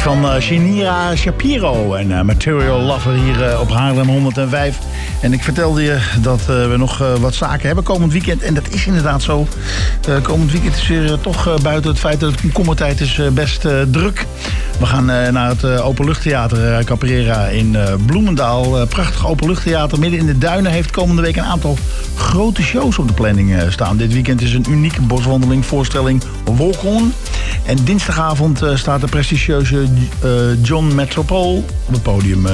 van Shinira Shapiro en Material Lover hier op Haarlem 105. En ik vertelde je dat we nog wat zaken hebben komend weekend. En dat is inderdaad zo. Komend weekend is weer toch buiten het feit dat het komkommertijd is best druk. We gaan naar het Openluchttheater Caprera in Bloemendaal. Prachtig Openluchttheater midden in de duinen heeft komende week een aantal grote shows op de planning staan. Dit weekend is een unieke boswandeling voorstelling Walk On. En dinsdagavond staat de prestigieuze John Metropole op het podium.